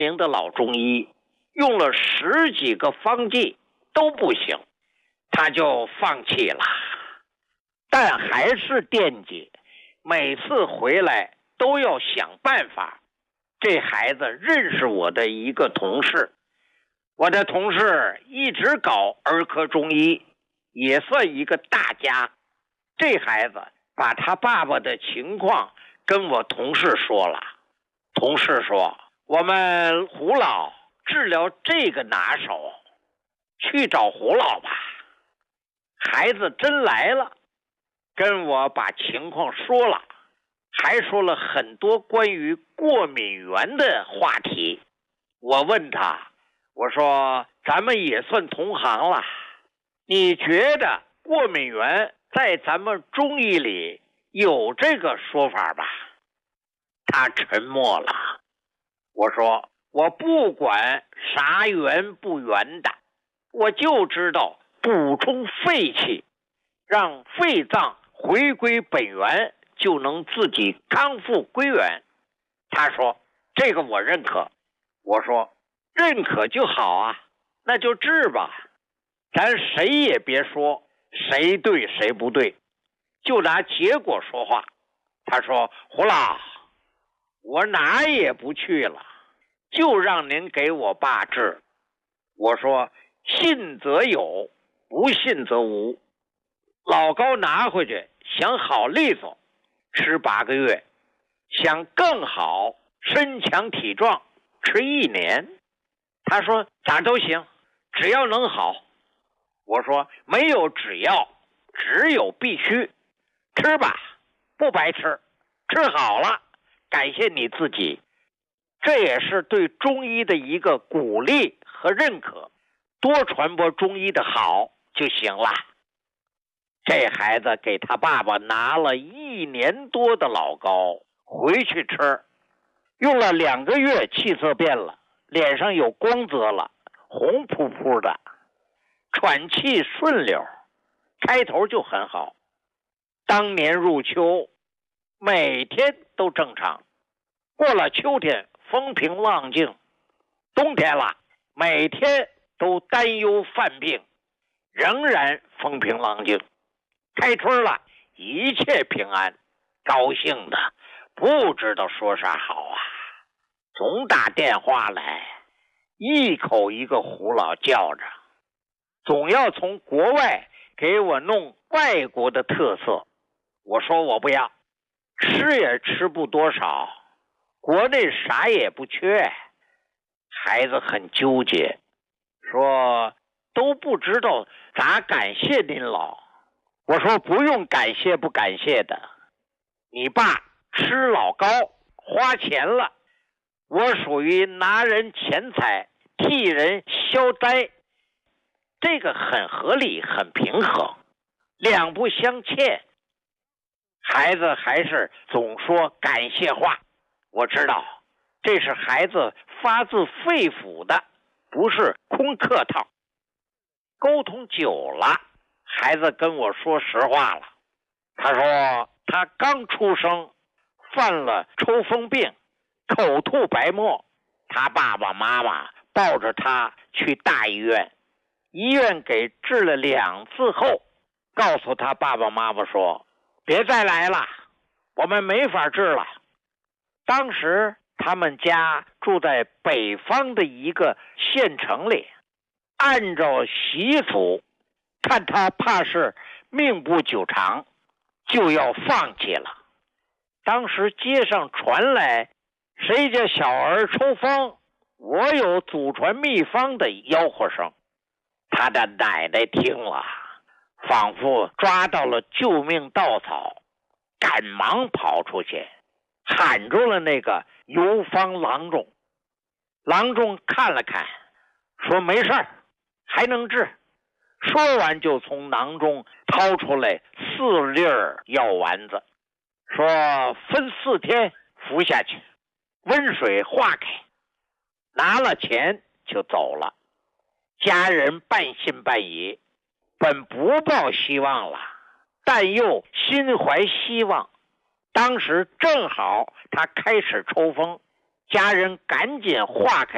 名的老中医，用了10几个方剂都不行，他就放弃了。但还是惦记，每次回来都要想办法。这孩子认识我的一个同事，我的同事一直搞儿科中医，也算一个大家。这孩子把他爸爸的情况跟我同事说了，同事说我们胡老治疗这个拿手，去找胡老吧。孩子真来了，跟我把情况说了，还说了很多关于过敏源的话题。我问他，我说咱们也算同行了，你觉得过敏源在咱们中医里有这个说法吧？他沉默了。我说我不管啥源不源的，我就知道补充肺气，让肺脏回归本源，就能自己康复归元。他说这个我认可。我说认可就好啊，那就治吧，咱谁也别说谁对谁不对，就拿结果说话。他说胡老，我哪也不去了，就让您给我爸治。我说信则有，不信则无。老高拿回去想好利索，吃8个月；想更好，身强体壮，吃1年。他说咋都行，只要能好。我说没有只要，只有必须。吃吧，不白吃，吃好了感谢你自己。这也是对中医的一个鼓励和认可，多传播中医的好就行了。这孩子给他爸爸拿了1年多的老膏回去吃，用了2个月，气色变了，脸上有光泽了，红扑扑的，喘气顺溜，开头就很好。当年入秋，每天都正常，过了秋天风平浪静，冬天了，每天都担忧犯病，仍然风平浪静。开春了，一切平安，高兴的不知道说啥好啊，总打电话来，一口一个胡老叫着，总要从国外给我弄外国的特色。我说我不要，吃也吃不多少，国内啥也不缺。孩子很纠结，说都不知道咋感谢您老。我说不用感谢不感谢的，你爸吃老高花钱了，我属于拿人钱财替人消灾，这个很合理很平衡，两不相欠。孩子还是总说感谢话，我知道这是孩子发自肺腑的，不是空客套。沟通久了，孩子跟我说实话了。他说他刚出生犯了抽风病，口吐白沫，他爸爸妈妈抱着他去大医院，医院给治了2次后，告诉他爸爸妈妈说别再来了，我们没法治了。当时他们家住在北方的一个县城里，按照习俗看他怕是命不久长，就要放弃了。当时街上传来谁家小儿抽风，我有祖传秘方的吆喝声。他的奶奶听了，仿佛抓到了救命稻草，赶忙跑出去喊住了那个游方郎中。郎中看了看，说没事儿，还能治。说完就从囊中掏出来4粒药丸子，说分4天服下去，温水化开。拿了钱就走了。家人半信半疑，本不抱希望了，但又心怀希望。当时正好他开始抽风，家人赶紧化开